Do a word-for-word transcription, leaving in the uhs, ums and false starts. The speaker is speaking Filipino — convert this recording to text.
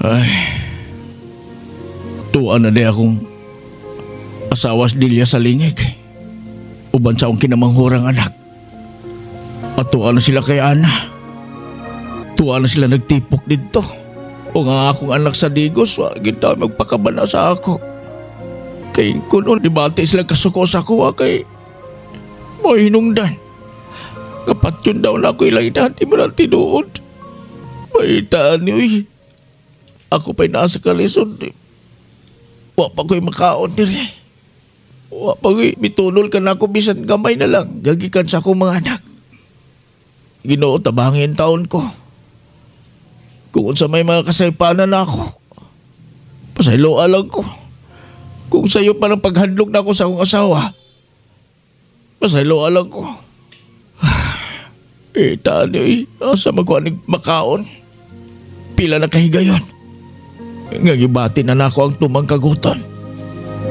Ay, tuwa na di akong asawas dilya sa lingig. Uban sa akong kinamangurang anak. At tuwa na sila kay Ana. Tuwa na sila nagtipok dito. O nga akong anak sa Digos, wa kita magpakabana sa ako. Kay kuno, di bati sila kasuko sa kuha kay mo hinungdan. Kapat yun daw na ako ilay dati mo lang tinuod. Maitaan niyo eh. Ako pa'y nasa kalisod. Wa pa ko'y makaon diri. Wa pa ko'y mitulol ka na ako bisan gamay na lang. Gagikan sa akong mga anak. Ginoo tabangin taon ko. Kung sa may mga kasaypanan na ako, pasayloa lang ko. Kung sa'yo pa ng paghadlok na ako sa akong asawa, pasayloa lang ko. Eh, taan niyo eh. Asa magkuhanig makaon. Pila na kahigayon. Ngagibati na na ako ang tumang kagutan.